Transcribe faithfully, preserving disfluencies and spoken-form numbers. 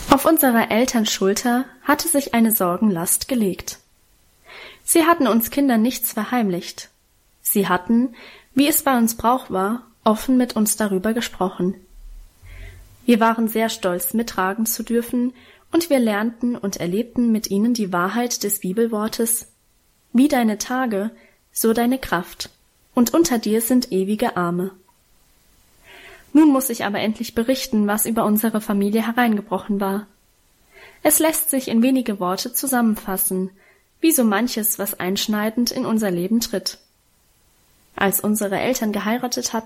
Auf unserer Eltern Schulter hatte sich eine Sorgenlast gelegt. Sie hatten uns Kindern nichts verheimlicht. Sie hatten, wie es bei uns Brauch war, offen mit uns darüber gesprochen. Wir waren sehr stolz, mittragen zu dürfen, und wir lernten und erlebten mit ihnen die Wahrheit des Bibelwortes: Wie deine Tage, so deine Kraft, und unter dir sind ewige Arme. Nun muss ich aber endlich berichten, was über unsere Familie hereingebrochen war. Es lässt sich in wenige Worte zusammenfassen, wie so manches, was einschneidend in unser Leben tritt. Als unsere Eltern geheiratet hatten,